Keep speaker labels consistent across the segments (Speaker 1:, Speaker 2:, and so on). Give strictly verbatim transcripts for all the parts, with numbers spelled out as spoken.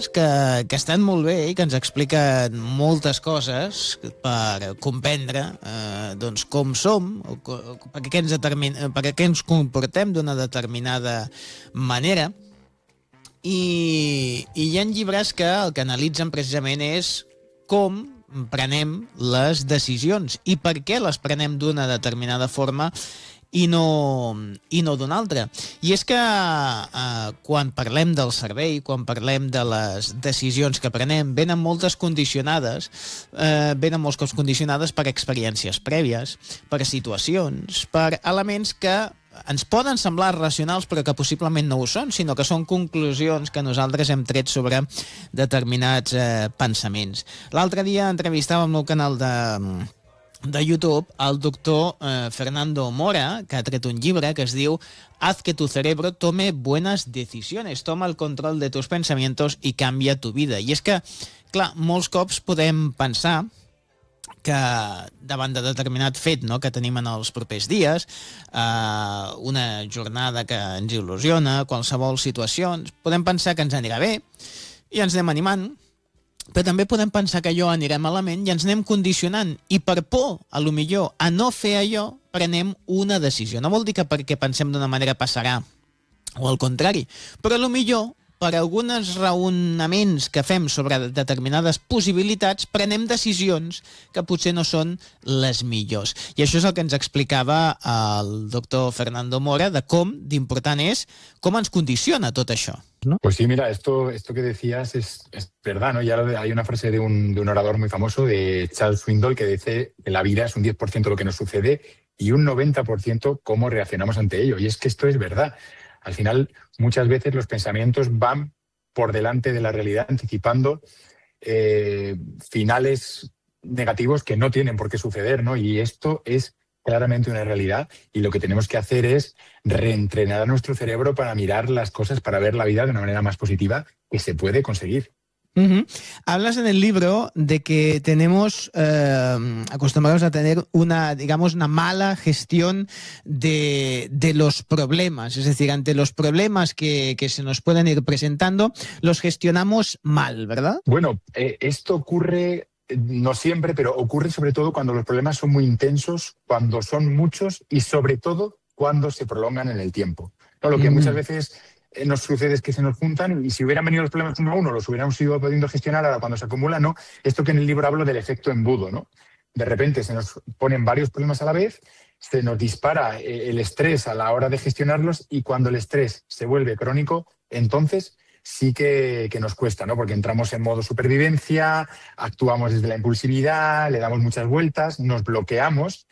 Speaker 1: llibres que, que estan molt bé i que ens expliquen moltes coses per comprendre eh, doncs com som, o, o, per, què ens determin, per què ens comportem d'una determinada manera. I, i hi ha llibres que el que analitzen precisament és com prenem les decisions i per què les prenem d'una determinada forma i no, i no d'una altra. I és que eh, quan parlem del cervell, quan parlem de les decisions que prenem, venen moltes condicionades, eh, venen molts cops condicionades per experiències prèvies, per situacions, per elements que ens poden semblar racionals però que possiblement no ho són, sinó que són conclusions que nosaltres hem tret sobre determinats eh, pensaments. L'altre dia entrevistàvem al meu canal de, de YouTube el doctor eh, Fernando Mora, que ha tret un llibre que es diu Haz que tu cerebro tome buenas decisiones, toma el control de tus pensamientos y cambia tu vida. I és que, clar, molts cops podem pensar que davant de determinat fet, no?, que tenim en els propers dies, eh, una jornada que ens il·lusiona, qualsevol situació, podem pensar que ens anirà bé i ens anem animant, però també podem pensar que allò anirà malament i ens anem condicionant. I per por, a lo millor, a no fer allò, prenem una decisió. No vol dir que perquè pensem d'una manera passarà, o al contrari, però a lo millor per alguns raonaments que fem sobre determinades possibilitats, prenem decisions que potser no són les millors. I això és el que ens explicava el doctor Fernando Mora, de com d'important és, com ens condiciona tot això, ¿no?
Speaker 2: Pues sí, mira, esto, esto que decías es, es verdad, ¿no? Ya hay una frase de un, de un orador muy famoso, de Charles Swindoll, que dice que la vida es un diez por ciento lo que nos sucede y un noventa por ciento cómo reaccionamos ante ello. Y es que esto es verdad. Al final, muchas veces los pensamientos van por delante de la realidad, anticipando eh, finales negativos que no tienen por qué suceder, ¿no? Y esto es claramente una realidad y lo que tenemos que hacer es reentrenar a nuestro cerebro para mirar las cosas, para ver la vida de una manera más positiva, que se puede conseguir.
Speaker 1: Uh-huh. Hablas en el libro de que tenemos eh, acostumbrados a tener una, digamos, una mala gestión de, de los problemas, es decir, ante los problemas que, que se nos pueden ir presentando, los gestionamos mal, ¿verdad?
Speaker 2: Bueno, eh, esto ocurre, no siempre, pero ocurre sobre todo cuando los problemas son muy intensos, cuando son muchos y sobre todo cuando se prolongan en el tiempo. ¿No? Lo que uh-huh. muchas veces nos sucede es que se nos juntan y si hubieran venido los problemas uno a uno, los hubiéramos ido pudiendo gestionar. Ahora cuando se acumulan, ¿no? Esto que en el libro hablo del efecto embudo, ¿no? De repente se nos ponen varios problemas a la vez, se nos dispara el estrés a la hora de gestionarlos y cuando el estrés se vuelve crónico, entonces sí que, que nos cuesta, ¿no? Porque entramos en modo supervivencia, actuamos desde la impulsividad, le damos muchas vueltas, nos bloqueamos.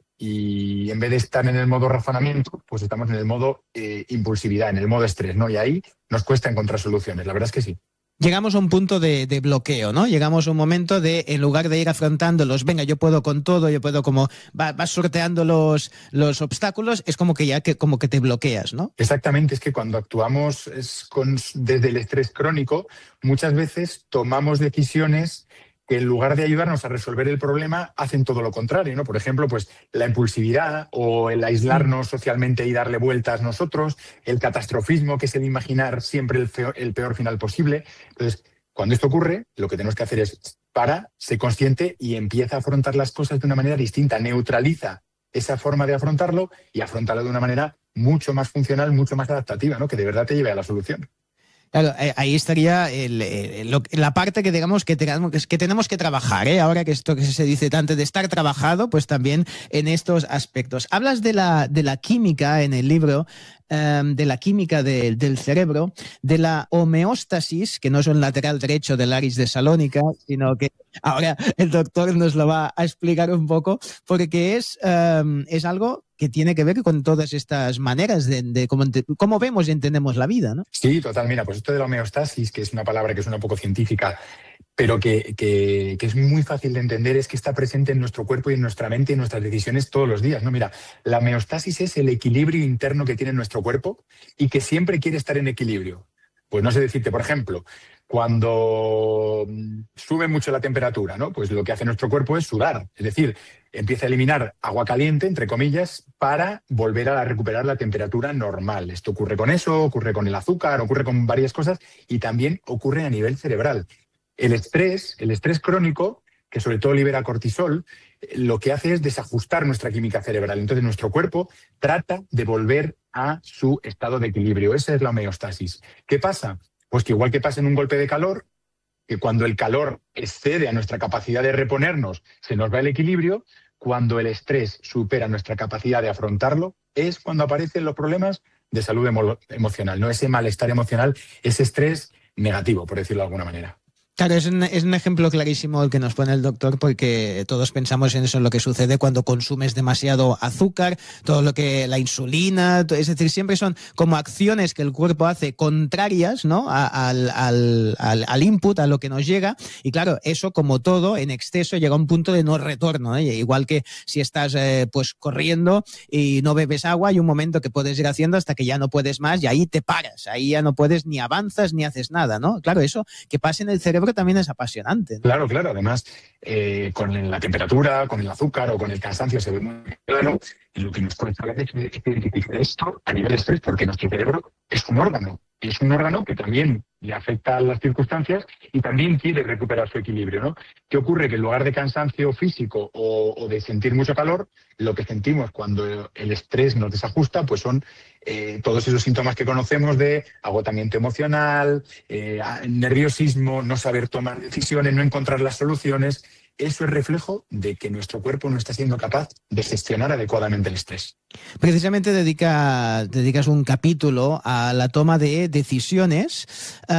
Speaker 2: Y en vez de estar en el modo razonamiento, pues estamos en el modo eh, impulsividad, en el modo estrés, ¿no? Y ahí nos cuesta encontrar soluciones, la verdad es que sí.
Speaker 1: Llegamos a un punto de, de bloqueo, ¿no? Llegamos a un momento de, en lugar de ir afrontándolos, venga, yo puedo con todo, yo puedo como, vas va sorteando los, los obstáculos, es como que ya que, como que te bloqueas, ¿no?
Speaker 2: Exactamente, es que cuando actuamos es con, desde el estrés crónico, muchas veces tomamos decisiones que en lugar de ayudarnos a resolver el problema, hacen todo lo contrario, ¿no? Por ejemplo, pues la impulsividad o el aislarnos socialmente y darle vueltas nosotros, el catastrofismo, que es el imaginar siempre el peor, el peor final posible. Entonces, cuando esto ocurre, lo que tenemos que hacer es para, ser consciente y empieza a afrontar las cosas de una manera distinta, neutraliza esa forma de afrontarlo y afrontarlo de una manera mucho más funcional, mucho más adaptativa, ¿no? Que de verdad te lleve a la solución.
Speaker 1: Claro, ahí estaría el, el, lo, la parte que digamos que tenemos que, tenemos que trabajar, ¿eh? Ahora que esto que se dice tanto de estar trabajado, pues también en estos aspectos. Hablas de la, de la química en el libro, um, de la química de, del cerebro, de la homeostasis, que no es un lateral derecho del Aris de Salónica, sino que ahora el doctor nos lo va a explicar un poco, porque es, um, es algo que tiene que ver con todas estas maneras de, de cómo, cómo vemos y entendemos la vida, ¿no?
Speaker 2: Sí, total. Mira, pues esto de la homeostasis, que es una palabra que suena un poco científica, pero que, que, que es muy fácil de entender, es que está presente en nuestro cuerpo y en nuestra mente y en nuestras decisiones todos los días, ¿no? Mira, la homeostasis es el equilibrio interno que tiene nuestro cuerpo y que siempre quiere estar en equilibrio. Pues no sé decirte, por ejemplo, cuando sube mucho la temperatura, ¿no? Pues lo que hace nuestro cuerpo es sudar, es decir, empieza a eliminar agua caliente, entre comillas, para volver a recuperar la temperatura normal. Esto ocurre con eso, ocurre con el azúcar, ocurre con varias cosas y también ocurre a nivel cerebral. El estrés, el estrés crónico, que sobre todo libera cortisol, lo que hace es desajustar nuestra química cerebral. Entonces nuestro cuerpo trata de volver a su estado de equilibrio. Esa es la homeostasis. ¿Qué pasa? Pues que igual que pasa en un golpe de calor, que cuando el calor excede a nuestra capacidad de reponernos, se nos va el equilibrio. Cuando el estrés supera nuestra capacidad de afrontarlo, es cuando aparecen los problemas de salud emo- emocional, ¿no? Ese malestar emocional, ese estrés negativo, por decirlo de alguna manera.
Speaker 1: Claro, es un, es un ejemplo clarísimo el que nos pone el doctor, porque todos pensamos en eso, en lo que sucede cuando consumes demasiado azúcar, todo lo que la insulina, es decir, siempre son como acciones que el cuerpo hace contrarias, ¿no? a, al, al, al, al input, a lo que nos llega, y claro, eso como todo, en exceso llega a un punto de no retorno, ¿eh? Igual que si estás eh, pues corriendo y no bebes agua, hay un momento que puedes ir haciendo hasta que ya no puedes más y ahí te paras, ahí ya no puedes ni avanzas ni haces nada, ¿no? Claro, eso que pasa en el cerebro también es apasionante, ¿no?
Speaker 2: Claro, claro. Además, eh, con la temperatura, con el azúcar o con el cansancio se ve muy claro. Y lo que nos cuesta a veces es identificar esto a nivel de estrés, porque nuestro cerebro es un órgano. Es un órgano que también le afecta a las circunstancias y también quiere recuperar su equilibrio, ¿no? ¿Qué ocurre? Que en lugar de cansancio físico o, o de sentir mucho calor, lo que sentimos cuando el estrés nos desajusta, pues son eh, todos esos síntomas que conocemos de agotamiento emocional, eh, nerviosismo, no saber tomar decisiones, no encontrar las soluciones. Eso es reflejo de que nuestro cuerpo no está siendo capaz de gestionar adecuadamente el estrés.
Speaker 1: Precisamente dedica, dedicas un capítulo a la toma de decisiones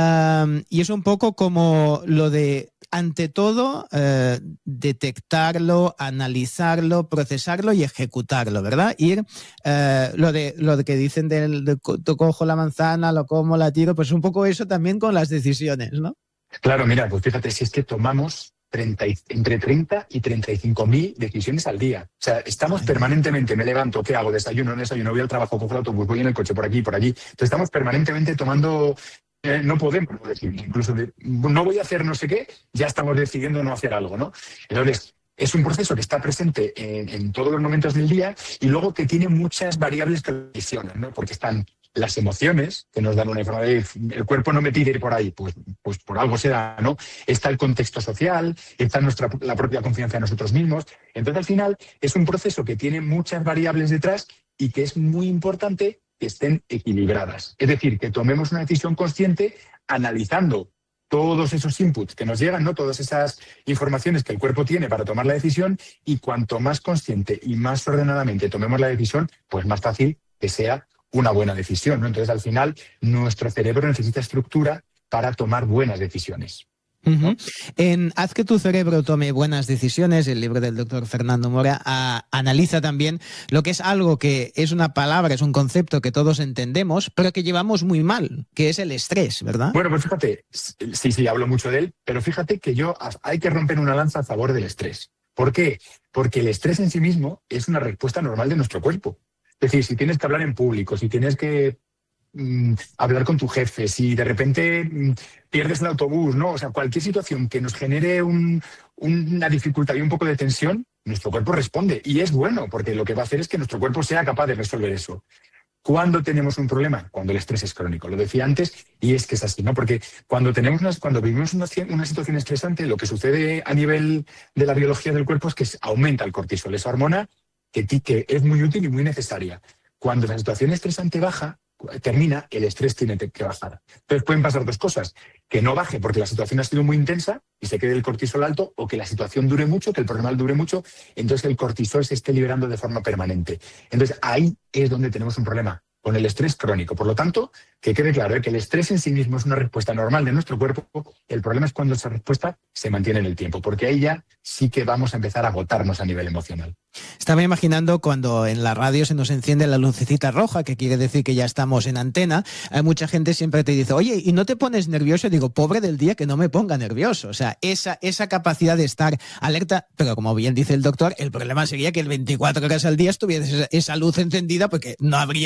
Speaker 1: um, y es un poco como lo de, ante todo, eh, detectarlo, analizarlo, procesarlo y ejecutarlo, ¿verdad? Ir, eh, lo de lo de que dicen del de, de, cojo la manzana, lo como, la tiro, pues un poco eso también con las decisiones, ¿no?
Speaker 2: Claro, mira, pues fíjate, si es que tomamos treinta, entre treinta y treinta y cinco mil decisiones al día. O sea, estamos Ay. permanentemente, me levanto, ¿qué hago? Desayuno, no desayuno, voy al trabajo, cojo el autobús, voy en el coche, por aquí, por allí. Entonces estamos permanentemente tomando, eh, no podemos decidir, incluso de, no voy a hacer no sé qué, ya estamos decidiendo no hacer algo, ¿no? Entonces, es un proceso que está presente en, en todos los momentos del día y luego que tiene muchas variables que condicionan, ¿no? Porque están las emociones que nos dan una información, el cuerpo no me pide ir por ahí, pues, pues por algo será, ¿no? Está el contexto social, está nuestra, la propia confianza en nosotros mismos. Entonces, al final, es un proceso que tiene muchas variables detrás y que es muy importante que estén equilibradas. Es decir, que tomemos una decisión consciente analizando todos esos inputs que nos llegan, ¿no? Todas esas informaciones que el cuerpo tiene para tomar la decisión, y cuanto más consciente y más ordenadamente tomemos la decisión, pues más fácil que sea una buena decisión, ¿no? Entonces, al final, nuestro cerebro necesita estructura para tomar buenas decisiones.
Speaker 1: Uh-huh. En Haz que tu cerebro tome buenas decisiones, el libro del doctor Fernando Mora a, analiza también lo que es algo que es una palabra, es un concepto que todos entendemos, pero que llevamos muy mal, que es el estrés, ¿verdad?
Speaker 2: Bueno, pues fíjate, sí, sí, hablo mucho de él, pero fíjate que yo hay que romper una lanza a favor del estrés. ¿Por qué? Porque el estrés en sí mismo es una respuesta normal de nuestro cuerpo. Es decir, si tienes que hablar en público, si tienes que mmm, hablar con tu jefe, si de repente mmm, pierdes el autobús, ¿no? O sea, cualquier situación que nos genere un, una dificultad y un poco de tensión, nuestro cuerpo responde. Y es bueno, porque lo que va a hacer es que nuestro cuerpo sea capaz de resolver eso. ¿Cuándo tenemos un problema? Cuando el estrés es crónico. Lo decía antes y es que es así, ¿no? Porque cuando, tenemos unas, cuando vivimos una, una situación estresante, lo que sucede a nivel de la biología del cuerpo es que aumenta el cortisol, esa hormona que, que es muy útil y muy necesaria. Cuando la situación estresante baja, termina, el estrés tiene que bajar. Entonces pueden pasar dos cosas: que no baje porque la situación ha sido muy intensa y se quede el cortisol alto, o que la situación dure mucho, que el problema dure mucho, entonces el cortisol se esté liberando de forma permanente. Entonces ahí es donde tenemos un problema, con el estrés crónico. Por lo tanto, que quede claro, ¿eh? que el estrés en sí mismo es una respuesta normal de nuestro cuerpo. El problema es cuando esa respuesta se mantiene en el tiempo, porque ahí ya sí que vamos a empezar a agotarnos a nivel emocional.
Speaker 1: Estaba imaginando cuando en la radio se nos enciende la lucecita roja, que quiere decir que ya estamos en antena. Hay mucha gente siempre te dice, oye, ¿y no te pones nervioso? Y digo, pobre del día que no me ponga nervioso. O sea, esa, esa capacidad de estar alerta, pero como bien dice el doctor, el problema sería que el veinticuatro horas al día estuviera esa, esa luz encendida, porque no habría persona humana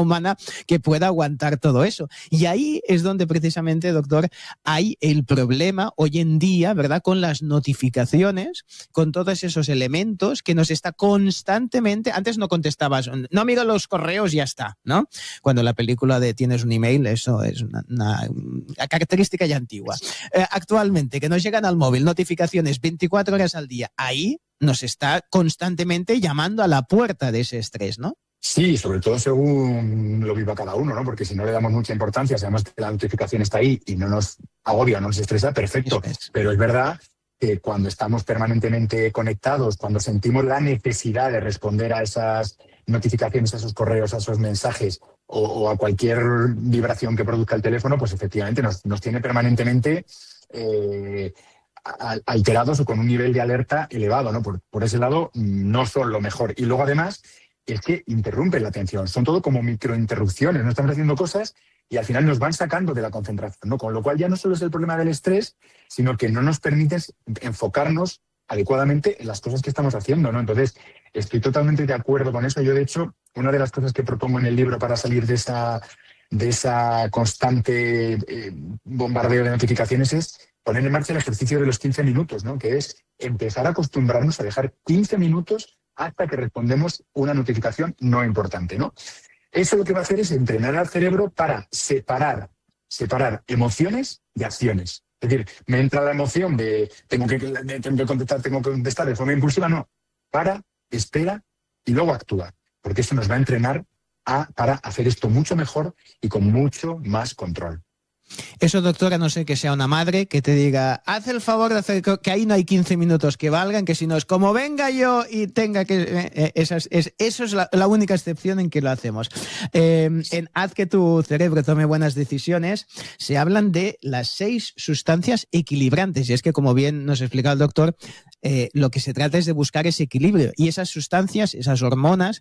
Speaker 1: humana que pueda aguantar todo eso. Y ahí es donde precisamente, doctor, hay el problema hoy en día, ¿verdad?, con las notificaciones, con todos esos elementos que nos está constantemente... Antes no contestabas, no miro los correos y ya está, ¿no? Cuando la película de tienes un email, eso es una, una, una característica ya antigua. Eh, actualmente, que nos llegan al móvil notificaciones veinticuatro horas al día, ahí nos está constantemente llamando a la puerta de ese estrés, ¿no?
Speaker 2: Sí, sobre todo según lo viva cada uno, ¿no? Porque si no le damos mucha importancia, sabemos que la notificación está ahí y no nos agobia, no nos estresa, perfecto. Es. Pero es verdad que cuando estamos permanentemente conectados, cuando sentimos la necesidad de responder a esas notificaciones, a esos correos, a esos mensajes o, o a cualquier vibración que produzca el teléfono, pues efectivamente nos, nos tiene permanentemente eh, alterados o con un nivel de alerta elevado, ¿no? Por, por ese lado no son lo mejor. Y luego además es que interrumpen la atención, son todo como microinterrupciones, no estamos haciendo cosas y al final nos van sacando de la concentración, ¿no? Con lo cual ya no solo es el problema del estrés, sino que no nos permite enfocarnos adecuadamente en las cosas que estamos haciendo, ¿no? Entonces, estoy totalmente de acuerdo con eso. Yo, de hecho, una de las cosas que propongo en el libro para salir de esa, de esa constante eh, bombardeo de notificaciones es poner en marcha el ejercicio de los quince minutos, ¿no? Que es empezar a acostumbrarnos a dejar quince minutos hasta que respondemos una notificación no importante, ¿no? Eso lo que va a hacer es entrenar al cerebro para separar, separar emociones de acciones. Es decir, me entra la emoción de tengo que, tengo que contestar, tengo que contestar de forma impulsiva, no. Para, espera y luego actúa. Porque eso nos va a entrenar a, para hacer esto mucho mejor y con mucho más control.
Speaker 1: Eso, doctora, no sé que sea una madre que te diga, haz el favor de hacer que ahí no hay quince minutos que valgan, que si no es como venga yo y tenga que... Eh, esa es, es, eso es la, la única excepción en que lo hacemos. Eh, en Haz que tu cerebro tome buenas decisiones, se hablan de las seis sustancias equilibrantes. Y es que, como bien nos ha explicado el doctor, eh, lo que se trata es de buscar ese equilibrio. Y esas sustancias, esas hormonas,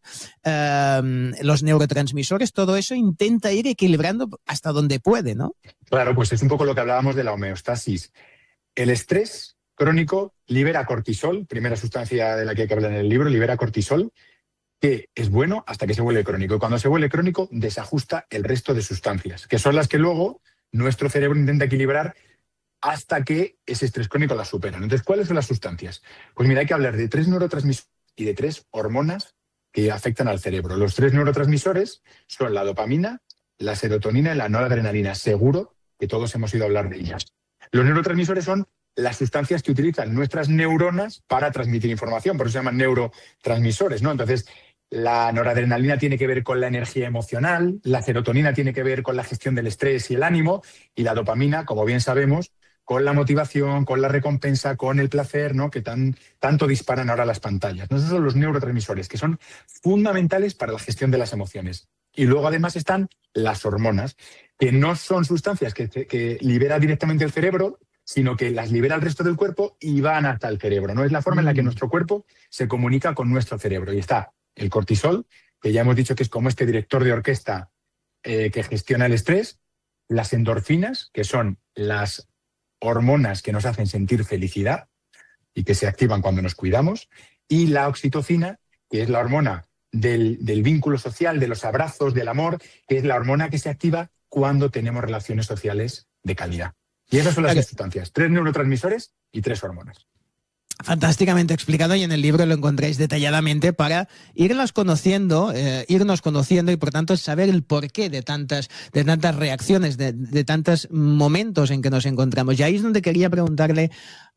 Speaker 1: eh, los neurotransmisores, todo eso intenta ir equilibrando hasta donde puede, ¿no?
Speaker 2: Claro, pues es un poco lo que hablábamos de la homeostasis. El estrés crónico libera cortisol, primera sustancia de la que hay que hablar en el libro, libera cortisol, que es bueno hasta que se vuelve crónico. Y cuando se vuelve crónico, desajusta el resto de sustancias, que son las que luego nuestro cerebro intenta equilibrar hasta que ese estrés crónico las supera. Entonces, ¿cuáles son las sustancias? Pues mira, hay que hablar de tres neurotransmisores y de tres hormonas que afectan al cerebro. Los tres neurotransmisores son la dopamina, la serotonina y la noradrenalina. Seguro que todos hemos oído hablar de ellas. Los neurotransmisores son las sustancias que utilizan nuestras neuronas para transmitir información, por eso se llaman neurotransmisores, ¿no? Entonces, la noradrenalina tiene que ver con la energía emocional, la serotonina tiene que ver con la gestión del estrés y el ánimo, y la dopamina, como bien sabemos, con la motivación, con la recompensa, con el placer, ¿no? Que tan, tanto disparan ahora las pantallas. Esos son los neurotransmisores, que son fundamentales para la gestión de las emociones. Y luego además están las hormonas, que no son sustancias que, que libera directamente el cerebro, sino que las libera el resto del cuerpo y van hasta el cerebro, ¿no? Es la forma en la que nuestro cuerpo se comunica con nuestro cerebro. Y está el cortisol, que ya hemos dicho que es como este director de orquesta eh, que gestiona el estrés, las endorfinas, que son las hormonas que nos hacen sentir felicidad y que se activan cuando nos cuidamos, y la oxitocina, que es la hormona Del, del vínculo social, de los abrazos, del amor, que es la hormona que se activa cuando tenemos relaciones sociales de calidad. Y esas son las tres sustancias, tres neurotransmisores y tres hormonas.
Speaker 1: Fantásticamente explicado y en el libro lo encontráis detalladamente para irlas conociendo, eh, irnos conociendo y por tanto saber el porqué de tantas, de tantas reacciones, de, de tantos momentos en que nos encontramos. Y ahí es donde quería preguntarle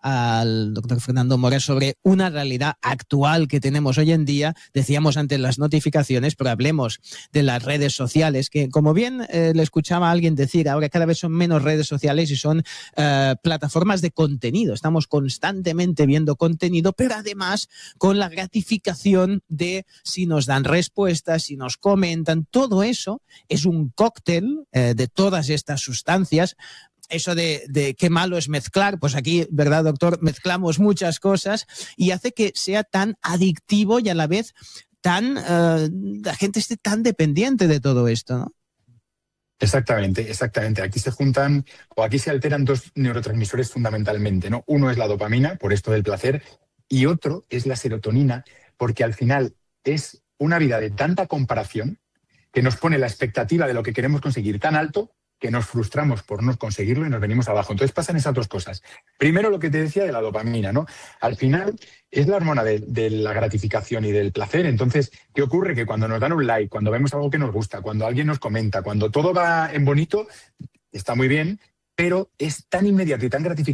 Speaker 1: al doctor Fernando Mora sobre una realidad actual que tenemos hoy en día. Decíamos antes las notificaciones, pero hablemos de las redes sociales, que como bien eh, le escuchaba a alguien decir, ahora cada vez son menos redes sociales y son eh, plataformas de contenido. Estamos constantemente viendo contenido, pero además con la gratificación de si nos dan respuestas, si nos comentan. Todo eso es un cóctel eh, de todas estas sustancias. Eso de, de qué malo es mezclar, pues aquí, ¿verdad, doctor? Mezclamos muchas cosas y hace que sea tan adictivo y a la vez tan uh, la gente esté tan dependiente de todo esto, ¿no?
Speaker 2: Exactamente, exactamente. Aquí se juntan o aquí se alteran dos neurotransmisores fundamentalmente, ¿no? Uno es la dopamina, por esto del placer, y otro es la serotonina, porque al final es una vida de tanta comparación que nos pone la expectativa de lo que queremos conseguir tan alto que nos frustramos por no conseguirlo y nos venimos abajo. Entonces pasan esas dos cosas. Primero, lo que te decía de la dopamina, ¿no? Al final es la hormona de, de la gratificación y del placer. Entonces, ¿qué ocurre? Que cuando nos dan un like, cuando vemos algo que nos gusta, cuando alguien nos comenta, cuando todo va en bonito, está muy bien, pero es tan inmediato y tan gratificante